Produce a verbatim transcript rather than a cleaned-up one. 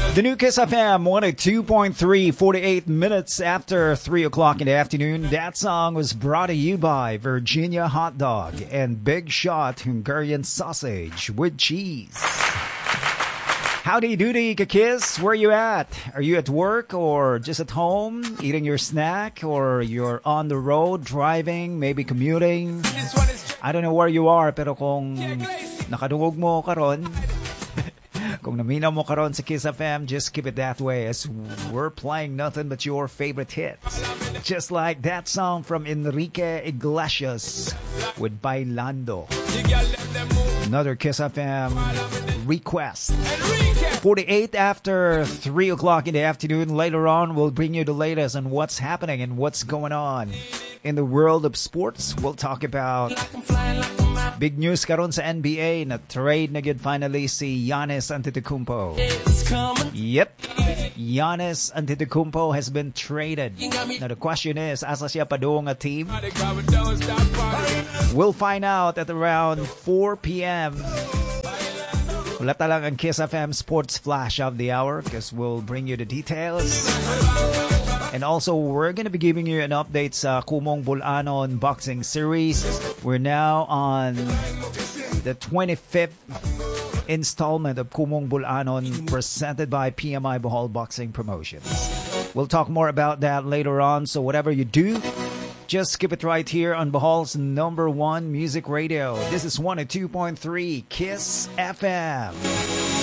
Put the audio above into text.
The new Kiss F M one oh two point three, forty-eight minutes after three o'clock in the afternoon. That song was brought to you by Virginia Hot Dog and Big Shot Hungarian Sausage with cheese. Howdy doody, Kiss. Where you at? Are you at work or just at home eating your snack, or you're on the road driving, maybe commuting? I don't know where you are, pero kung nakadungog mo karon, kung naminaw mo karon sa Kiss F M, just keep it that way as we're playing nothing but your favorite hits. Just like that song from Enrique Iglesias with Bailando. Another Kiss F M request. forty-eight after three o'clock in the afternoon. Later on, we'll bring you the latest on what's happening and what's going on in the world of sports. We'll talk about big news karon sa N B A na trade na good finally si Giannis Antetokounmpo. Yep, Giannis Antetokounmpo has been traded. Now the question is, asa siya padung a team? We'll find out at around four p.m. Wala talang ang Kiss F M Sports Flash of the hour because we'll bring you the details. And also, we're going to be giving you an update sa Kumong Bulanon Boxing Series. We're now on the twenty-fifth installment of Kumong Bulanon presented by P M I Bohol Boxing Promotions. We'll talk more about that later on, so whatever you do, just skip it right here on Bohol's number one music radio. This is one oh two point three Kiss F M.